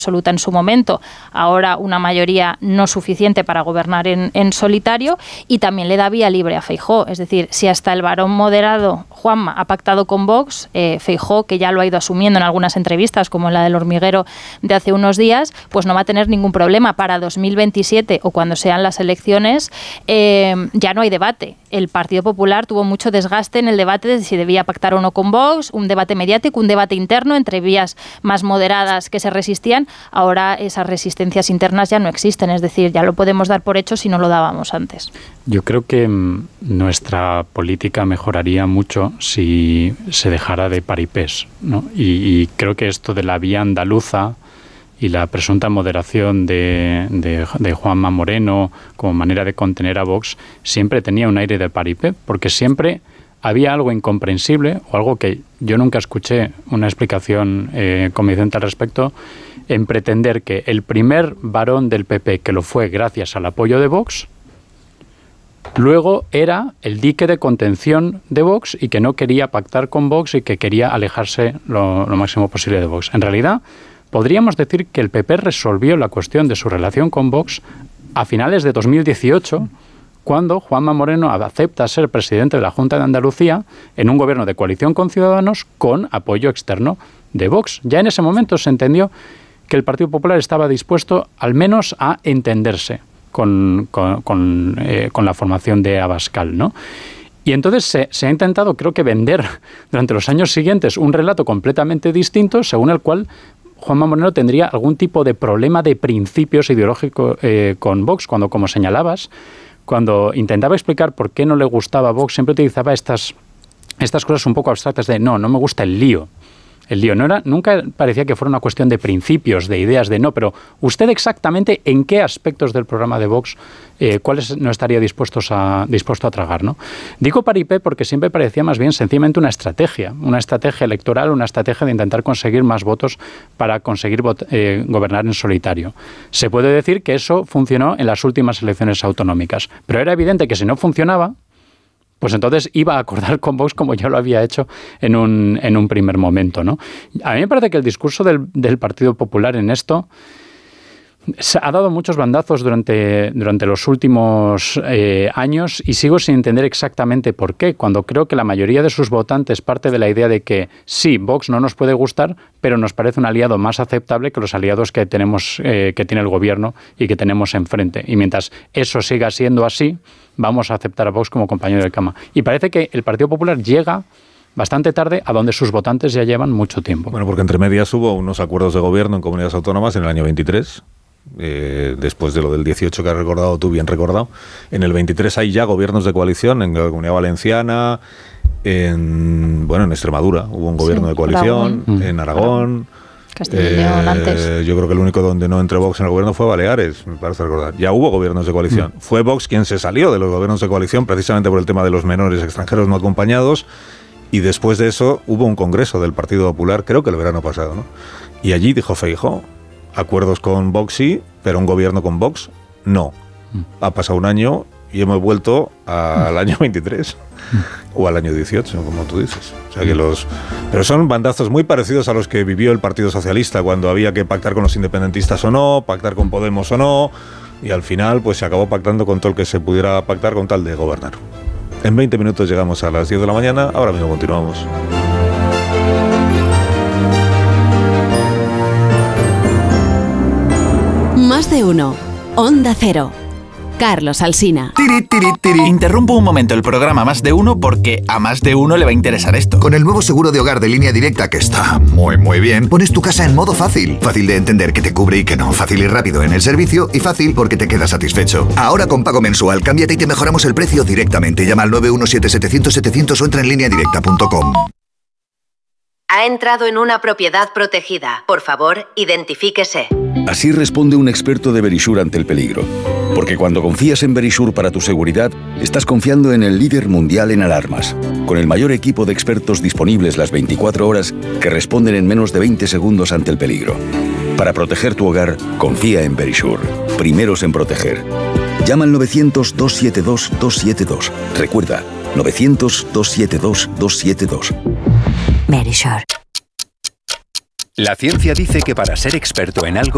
absoluta en su momento, ahora una mayoría no suficiente para gobernar en solitario, y también le da vía libre a Feijóo. Es decir, si hasta el varón moderado Juanma ha pactado con Vox, Feijóo, que ya lo ha ido asumiendo en algunas entrevistas, como en la del Hormiguero de hace unos días, pues no va a tener ningún problema. Para 2027 o cuando sean las elecciones, ya no hay debate. El Partido Popular tuvo mucho desgaste en el debate de si debía pactar o no con Vox, un debate mediático, un debate interno entre vías más moderadas que se resistían. Ahora esas resistencias internas ya no existen, es decir, ya lo podemos dar por hecho si no lo dábamos antes. Yo creo que nuestra política mejoraría mucho si se dejara de paripés, ¿no? Y creo que esto de la vía andaluza y la presunta moderación de Juanma Moreno como manera de contener a Vox siempre tenía un aire de paripé, porque siempre había algo incomprensible o algo que yo nunca escuché una explicación convincente al respecto, en pretender que el primer varón del PP, que lo fue gracias al apoyo de Vox, luego era el dique de contención de Vox y que no quería pactar con Vox y que quería alejarse lo máximo posible de Vox. En realidad, podríamos decir que el PP resolvió la cuestión de su relación con Vox a finales de 2018, cuando Juanma Moreno acepta ser presidente de la Junta de Andalucía en un gobierno de coalición con Ciudadanos con apoyo externo de Vox. Ya en ese momento se entendió que el Partido Popular estaba dispuesto al menos a entenderse con la formación de Abascal, ¿no? Y entonces se ha intentado, creo que, vender durante los años siguientes un relato completamente distinto, según el cual Juanma Moreno tendría algún tipo de problema de principios ideológicos con Vox, cuando, como señalabas, cuando intentaba explicar por qué no le gustaba Vox, siempre utilizaba estas cosas un poco abstractas de no me gusta el lío. El lío nunca parecía que fuera una cuestión de principios, de ideas, pero usted exactamente en qué aspectos del programa de Vox, cuáles no estaría dispuesto a tragar, ¿no? Digo paripé porque siempre parecía más bien sencillamente una estrategia electoral, una estrategia de intentar conseguir más votos para conseguir gobernar en solitario. Se puede decir que eso funcionó en las últimas elecciones autonómicas, pero era evidente que si no funcionaba, pues entonces iba a acordar con Vox como ya lo había hecho en un primer momento, ¿no? A mí me parece que el discurso del Partido Popular en esto ha dado muchos bandazos durante los últimos años y sigo sin entender exactamente por qué, cuando creo que la mayoría de sus votantes parte de la idea de que sí, Vox no nos puede gustar, pero nos parece un aliado más aceptable que los aliados que tenemos, que tiene el gobierno y que tenemos enfrente. Y mientras eso siga siendo así, vamos a aceptar a Vox como compañero de cama. Y parece que el Partido Popular llega bastante tarde a donde sus votantes ya llevan mucho tiempo. Bueno, porque entre medias hubo unos acuerdos de gobierno en comunidades autónomas en el año 23, después de lo del 18 que has recordado tú, bien recordado. En el 23 hay ya gobiernos de coalición en la Comunidad Valenciana, en Extremadura hubo un gobierno de coalición, en Aragón. Castilla y León antes. Yo creo que el único donde no entró Vox en el gobierno fue Baleares, me parece recordar. Ya hubo gobiernos de coalición. Fue Vox quien se salió de los gobiernos de coalición precisamente por el tema de los menores extranjeros no acompañados, y después de eso hubo un congreso del Partido Popular, creo que el verano pasado, ¿no? Y allí dijo Feijóo, acuerdos con Vox sí, pero un gobierno con Vox no. Ha pasado un año y hemos vuelto al año 23 o al año 18, como tú dices. O sea que pero son bandazos muy parecidos a los que vivió el Partido Socialista cuando había que pactar con los independentistas o no, pactar con Podemos o no, y al final pues se acabó pactando con todo el que se pudiera pactar con tal de gobernar. En 20 minutos llegamos a las 10 de la mañana, ahora mismo continuamos. Más de uno. Onda Cero. Carlos Alsina. Interrumpo un momento el programa Más de Uno porque a más de uno le va a interesar esto. Con el nuevo seguro de hogar de Línea Directa, que está muy bien, pones tu casa en modo fácil. Fácil de entender que te cubre y que no. Fácil y rápido en el servicio y fácil porque te quedas satisfecho. Ahora con pago mensual, cámbiate y te mejoramos el precio directamente. Llama al 917-700-700 o entra en lineadirecta.com. Ha entrado en una propiedad protegida. Por favor, identifíquese. Así responde un experto de Verisure ante el peligro. Porque cuando confías en Verisure para tu seguridad, estás confiando en el líder mundial en alarmas, con el mayor equipo de expertos disponibles las 24 horas que responden en menos de 20 segundos ante el peligro. Para proteger tu hogar, confía en Verisure. Primeros en proteger. Llama al 900-272-272. Recuerda, 900-272-272. Verisure. La ciencia dice que para ser experto en algo